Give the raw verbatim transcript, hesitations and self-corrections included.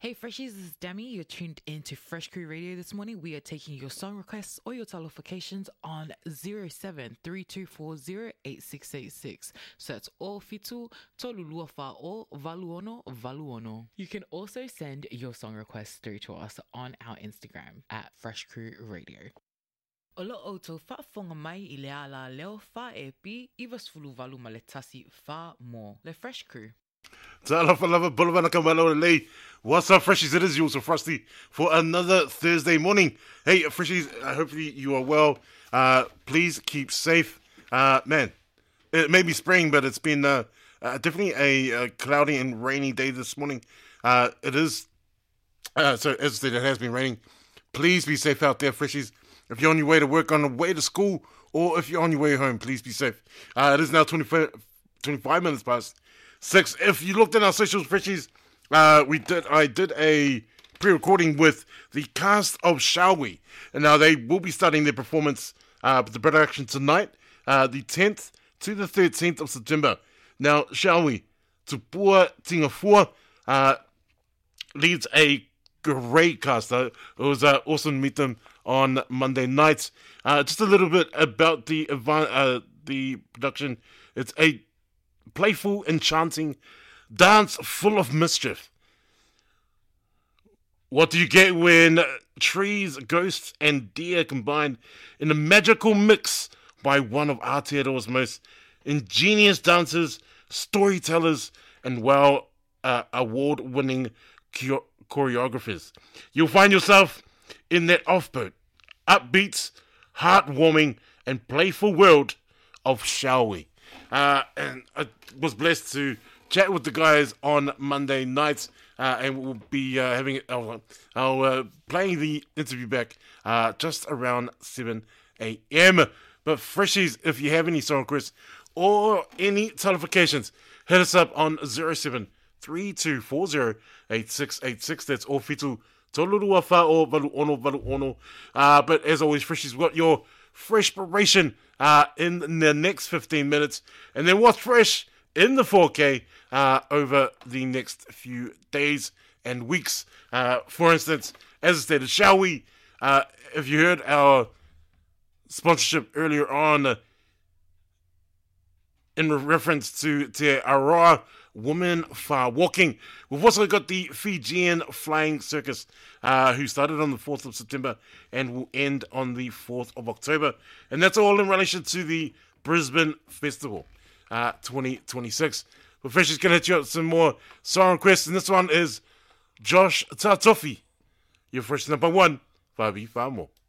Hey Freshies, this is Demi. You're tuned into Fresh Crew Radio this morning. We are taking your song requests or your telefications on zero seven three two four zero eight six eight six. So that's all fitu, toluluafa o valuono valuono. You can also send your song requests through to us on our Instagram at Fresh Crew Radio. Olo oto fa fonga mai I le ala leo fa epi ivas fulu valu maletasi fa mo. Le Fresh Crew. What's up, Freshies? It is you, so Frosty, for another Thursday morning. Hey, Freshies, uh, hopefully you are well. Uh, please keep safe. Uh, man, it may be spring, but it's been uh, uh, definitely a, a cloudy and rainy day this morning. Uh, it is, uh, so as I said, it has been raining. Please be safe out there, Freshies. If you're on your way to work, on the way to school, or if you're on your way home, please be safe. Uh, it is now twenty-five, twenty-five minutes past six. If you looked at our socials, Freshies, uh, we did. I did a pre-recording with the cast of Shall We, and now they will be starting their performance, uh, the production tonight, uh, the tenth to the thirteenth of September. Now, Shall We, Tupua Tingafua, uh, leads a great cast. Uh, it was uh, awesome to meet them on Monday nights. Uh, just a little bit about the uh, the production. It's a playful, enchanting dance full of mischief. What do you get when trees, ghosts, and deer combine in a magical mix by one of Aotearoa's most ingenious dancers, storytellers, and well, uh, award-winning chore- choreographers? You'll find yourself in that off-beat, upbeat, heartwarming, and playful world of Shall We. Uh, and I was blessed to chat with the guys on Monday nights, uh, and we'll be uh, having I'll, I'll uh, playing the interview back uh, just around seven a.m. But Freshies, if you have any song requests or any telefications, hit us up on zero seven three two four zero eight six eight six. That's all fitu toluruafa or valuono valuono. Uh, but as always, Freshies, we've got your freshpiration uh, in the next fifteen minutes, and then what's fresh in the four K uh, over the next few days and weeks. Uh, for instance, as I stated, Shall We? Uh, if you heard our sponsorship earlier on, uh, in reference to Te Aroa Women Far Walking, we've also got the Fijian Flying Circus, uh, who started on the fourth of September and will end on the fourth of October. And that's all in relation to the Brisbane Festival uh, twenty twenty-six. But first, just going to hit you up with some more song requests, and this one is Josh Tatofi, your fresh number one, Fabi Famo.